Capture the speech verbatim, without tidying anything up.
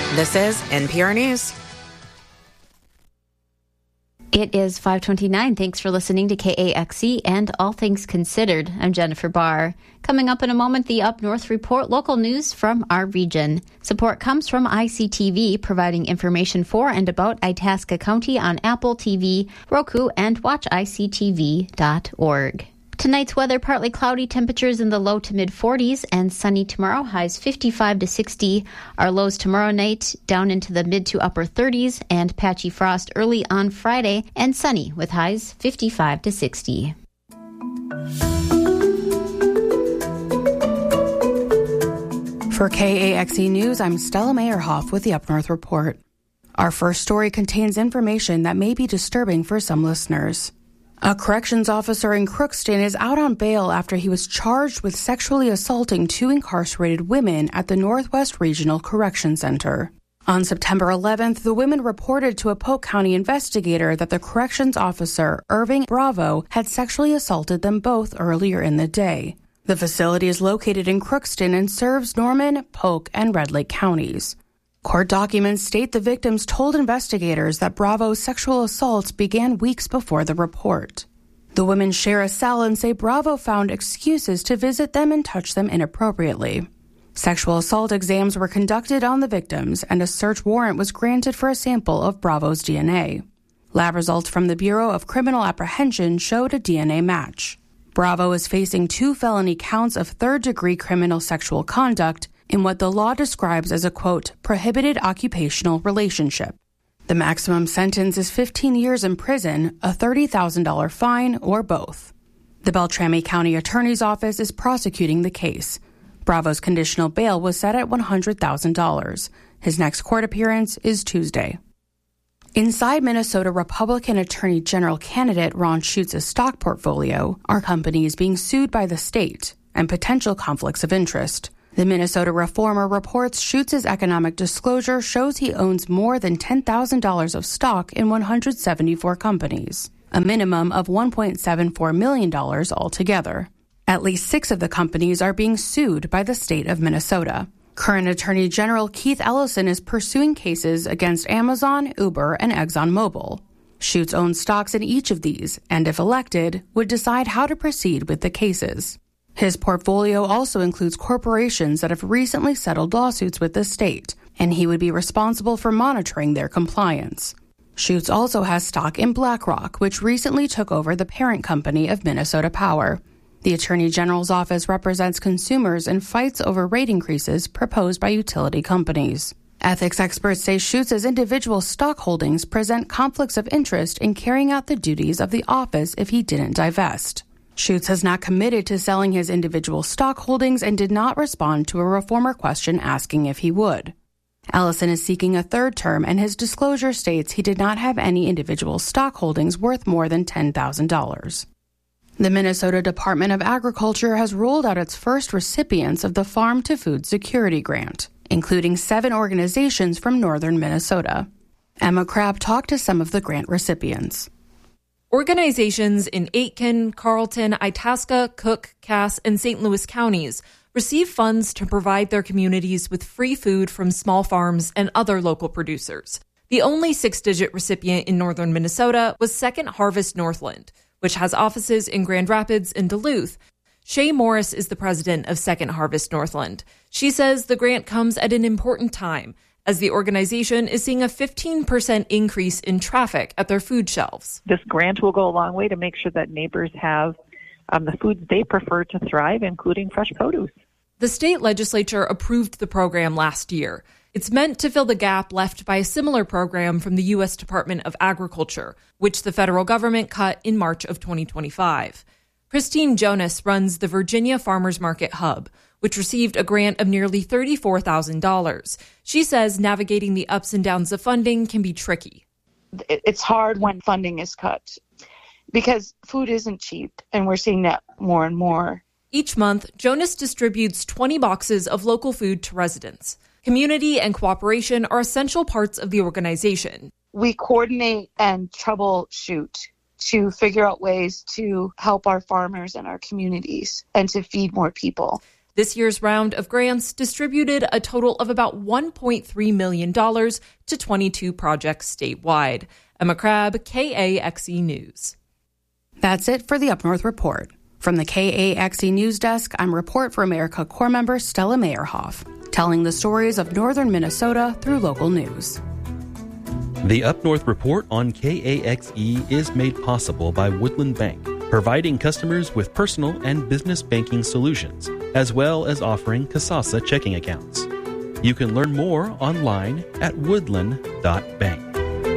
This is N P R News. It is five twenty-nine. Thanks for listening to K A X E and All Things Considered. I'm Jennifer Barr. Coming up in a moment, the Up North Report, local news from our region. Support comes from I C T V, providing information for and about Itasca County on Apple T V, Roku, and watch I C T V dot org. Tonight's weather, partly cloudy, temperatures in the low to mid forties, and sunny tomorrow, highs fifty-five to sixty. Our lows tomorrow night down into the mid to upper thirties, and patchy frost early on Friday, and sunny with highs fifty-five to sixty. For K A X E News, I'm Stella Meyerhoff with the Up North Report. Our first story contains information that may be disturbing for some listeners. A corrections officer in Crookston is out on bail after he was charged with sexually assaulting two incarcerated women at the Northwest Regional Correction Center. On September eleventh, the women reported to a Polk County investigator that the corrections officer, Irving Bravo, had sexually assaulted them both earlier in the day. The facility is located in Crookston and serves Norman, Polk, and Red Lake counties. Court documents state the victims told investigators that Bravo's sexual assaults began weeks before the report. The women share a cell and say Bravo found excuses to visit them and touch them inappropriately. Sexual assault exams were conducted on the victims, and a search warrant was granted for a sample of Bravo's D N A. Lab results from the Bureau of Criminal Apprehension showed a D N A match. Bravo is facing two felony counts of third-degree criminal sexual conduct in what the law describes as a, quote, prohibited occupational relationship. The maximum sentence is fifteen years in prison, a thirty thousand dollars fine, or both. The Beltrami County Attorney's Office is prosecuting the case. Bravo's conditional bail was set at one hundred thousand dollars. His next court appearance is Tuesday. Inside Minnesota Republican Attorney General candidate Ron Schutz's stock portfolio are companies being sued by the state and potential conflicts of interest. The Minnesota Reformer reports Schutz's economic disclosure shows he owns more than ten thousand dollars of stock in one hundred seventy-four companies, a minimum of one point seven four million dollars altogether. At least six of the companies are being sued by the state of Minnesota. Current Attorney General Keith Ellison is pursuing cases against Amazon, Uber, and ExxonMobil. Schutz owns stocks in each of these, and if elected, would decide how to proceed with the cases. His portfolio also includes corporations that have recently settled lawsuits with the state, and he would be responsible for monitoring their compliance. Schutz also has stock in BlackRock, which recently took over the parent company of Minnesota Power. The Attorney General's office represents consumers in fights over rate increases proposed by utility companies. Ethics experts say Schutz's individual stock holdings present conflicts of interest in carrying out the duties of the office if he didn't divest. Schutz has not committed to selling his individual stock holdings and did not respond to a reformer question asking if he would. Ellison is seeking a third term, and his disclosure states he did not have any individual stock holdings worth more than ten thousand dollars. The Minnesota Department of Agriculture has rolled out its first recipients of the Farm to Food Security Grant, including seven organizations from northern Minnesota. Emma Crabb talked to some of the grant recipients. Organizations in Aitkin, Carlton, Itasca, Cook, Cass, and Saint Louis counties receive funds to provide their communities with free food from small farms and other local producers. The only six-digit recipient in northern Minnesota was Second Harvest Northland, which has offices in Grand Rapids and Duluth. Shay Morris is the president of Second Harvest Northland. She says the grant comes at an important time, as the organization is seeing a fifteen percent increase in traffic at their food shelves. This grant will go a long way to make sure that neighbors have um, the foods they prefer to thrive, including fresh produce. The state legislature approved the program last year. It's meant to fill the gap left by a similar program from the U S Department of Agriculture, which the federal government cut in March of twenty twenty-five. Christine Jonas runs the Virginia Farmers Market Hub, which received a grant of nearly thirty-four thousand dollars. She says navigating the ups and downs of funding can be tricky. It's hard when funding is cut because food isn't cheap, and we're seeing that more and more. Each month, Jonas distributes twenty boxes of local food to residents. Community and cooperation are essential parts of the organization. We coordinate and troubleshoot to figure out ways to help our farmers and our communities and to feed more people. This year's round of grants distributed a total of about one point three million dollars to twenty-two projects statewide. Emma Crabb, K A X E News. That's it for the Up North Report. From the K A X E News Desk, I'm Report for America Corps member Stella Meyerhoff, telling the stories of northern Minnesota through local news. The Up North Report on K A X E is made possible by Woodland Bank, providing customers with personal and business banking solutions, as well as offering Kasasa checking accounts. You can learn more online at woodland dot bank.